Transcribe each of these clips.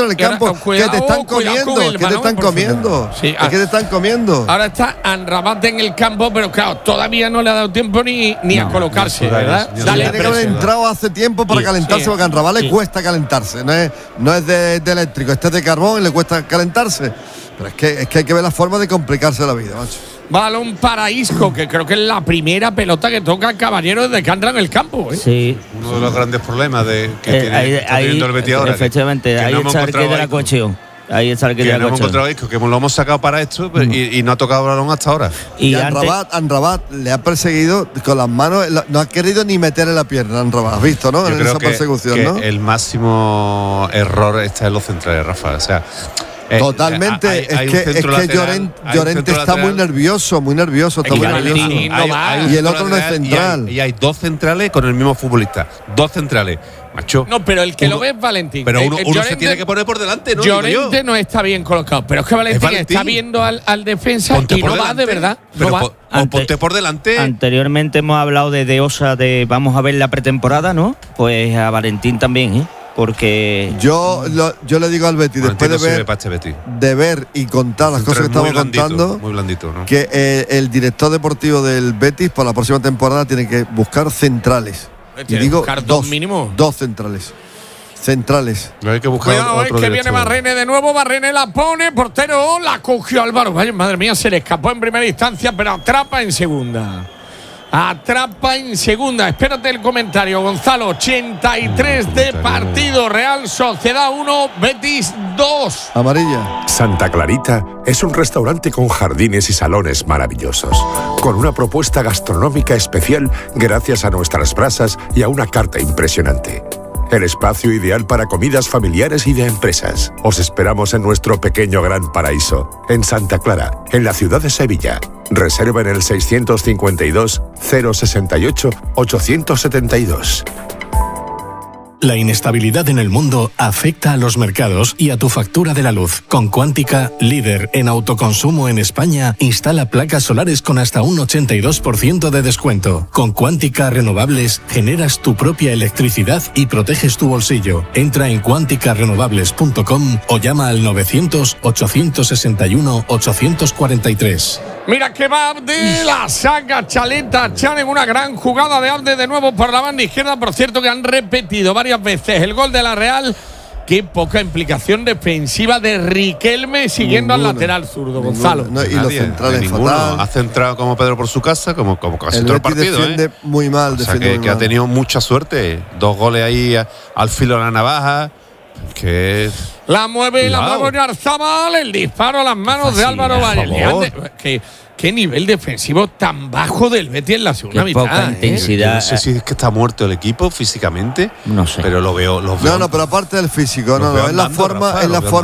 en el campo, que te están comiendo, es que te están comiendo. Ahora está Amrabat en el campo, pero claro, todavía no le ha dado tiempo ni a colocarse, ¿verdad? Tiene que haber entrado hace tiempo para calentarse, porque a Amrabat le cuesta calentarse, no es de eléctrico, este es de carbón y le cuesta calentarse. Pero es que hay que ver la forma de complicarse la vida, macho. Balón para Isco, que creo que es la primera pelota que toca el Caballero desde que entra en el campo. Sí. Uno de los grandes problemas que está teniendo el Betis ahora. Efectivamente, ahí está el que de la cuestión. Ahí está el que de la cuestión. No hemos encontrado a Isco, que lo hemos sacado para esto y no ha tocado el balón hasta ahora. Y Amrabat le ha perseguido con las manos, no ha querido ni meterle la pierna a Amrabat, ¿has visto, no? En esa persecución, ¿no? El máximo error está en los centrales, Rafa. O sea, totalmente, es que Llorente está muy nervioso, está muy nervioso. Y el otro no es central. Y hay dos centrales con el mismo futbolista. Dos centrales. Macho. No, pero el que lo ve es Valentín. Pero uno se tiene que poner por delante, ¿no? Llorente no está bien colocado. Pero es que Valentín está viendo al defensa y no va de verdad. Ponte por delante. Anteriormente hemos hablado de Osa, de vamos a ver la pretemporada, ¿no? Pues a Valentín también, ¿eh? Porque yo le digo al Betis, después de ver y contar las cosas que estamos contando, muy blandito, ¿no? Que el director deportivo del Betis para la próxima temporada tiene que buscar centrales. Y digo dos centrales. Hay que buscar cuidado, otro que viene Barrene de nuevo. Barrene la pone, portero, la cogió Álvaro. Vaya, madre mía, se le escapó en primera instancia, pero atrapa en segunda. Espérate el comentario, Gonzalo. 83 de partido. Real Sociedad 1, Betis 2. Amarilla. Santa Clarita es un restaurante con jardines y salones maravillosos, con una propuesta gastronómica especial gracias a nuestras brasas y a una carta impresionante. El espacio ideal para comidas familiares y de empresas. Os esperamos en nuestro pequeño gran paraíso, en Santa Clara, en la ciudad de Sevilla. Reserva en el 652 068 872. La inestabilidad en el mundo afecta a los mercados y a tu factura de la luz. Con Quántica, líder en autoconsumo en España, instala placas solares con hasta un 82% de descuento. Con Quántica Renovables generas tu propia electricidad y proteges tu bolsillo. Entra en quanticarenovables.com o llama al 900-861-843. Mira que va Abde, la saca Chaleta Chan en una gran jugada de Abde de nuevo por la banda izquierda. Por cierto que han repetido varias veces el gol de la Real. Qué poca implicación defensiva de Riquelme siguiendo al lateral zurdo, Gonzalo. Y los centrales fatal. Ha centrado como Pedro por su casa, como casi todo el partido. Defiende muy mal. O sea, que ha tenido mucha suerte. 2 goles ahí al filo de la navaja. Que la mueve Oyarzabal, el disparo a las manos de Álvaro Valle. ¿Qué nivel defensivo tan bajo del Betis en la segunda mitad? Poca intensidad. Yo no sé si es que está muerto el equipo físicamente. No sé. Pero lo veo. No, pero aparte del físico, es la forma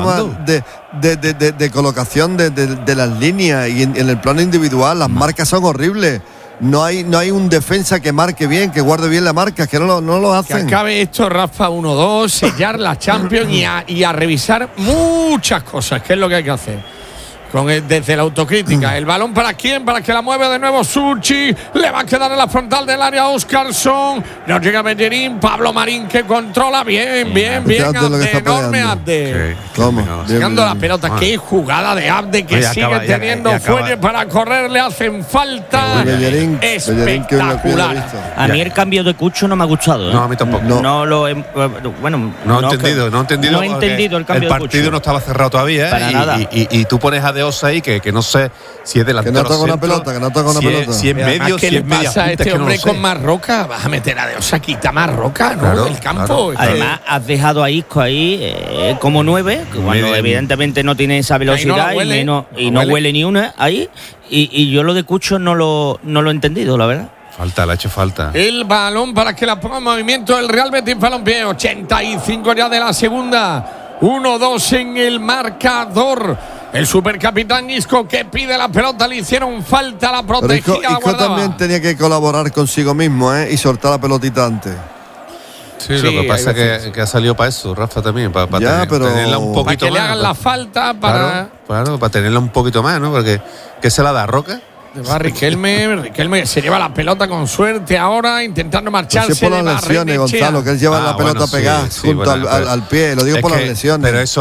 de colocación de las líneas y en el plano individual las marcas son horribles. No hay un defensa que marque bien, que guarde bien la marca, que no lo hacen. Que acabe esto, Rafa, 1-2, sellar la Champions y a revisar muchas cosas, que es lo que hay que hacer. Desde la autocrítica. ¿El balón para quién? Para que la mueva de nuevo Suchi. Le va a quedar en la frontal del área Oscarson. No llega Bellerín. Pablo Marín que controla bien. Abde, enorme Abde. Llegando la pelota. Qué jugada de Abde que sigue teniendo fuelle para correr. Le hacen falta. Espectacular. A mí el cambio de Cucho no me ha gustado. No, a mí tampoco. No lo he. Bueno, no he entendido el cambio de Cucho. El partido no estaba cerrado todavía. Para nada. Y tú pones a Osa ahí que no sé si es delantero. Que no toca una pelota, Si es medio, si es media. ¿Qué le pasa a este hombre con Marroca? Vas a meter a De Osa, quita Marroca, ¿no? Claro, el campo. Claro. Además, has dejado a Isco ahí como 9, cuando evidentemente no tiene esa velocidad no huele ni una ahí. Y yo lo de Cucho no lo he entendido, la verdad. Le ha hecho falta. El balón para que la ponga en movimiento el Real Betis Balompié. 85 ya de la segunda. 1-2 en el marcador. El supercapitán Isco que pide la pelota, le hicieron falta, la protegida. Isco también tenía que colaborar consigo mismo y soltar la pelotita antes. Sí, lo que pasa es que ha salido para eso, Rafa también, para tenerla un poquito más. Para que le hagan la falta, para tenerla un poquito más, ¿no? Porque ¿qué se la da Roca? Va Riquelme se lleva la pelota con suerte ahora, intentando marcharse. Pues por las lesiones, Gonzalo, que él lleva la pelota pegada junto al pie. Lo digo por las lesiones. Pero eso